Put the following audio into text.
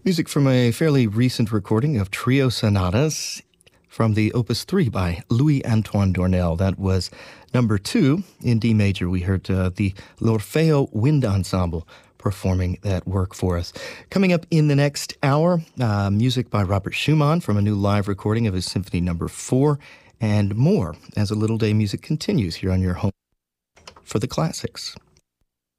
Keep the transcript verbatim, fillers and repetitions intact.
Music from a fairly recent recording of Trio Sonatas from the Opus three by Louis-Antoine Dornel. That was number two in D major. We heard uh, the L'Orfeo Wind Ensemble performing that work for us. Coming up in the next hour, uh, music by Robert Schumann from a new live recording of his Symphony Number four, and more as A Little Day Music continues here on your home for the classics.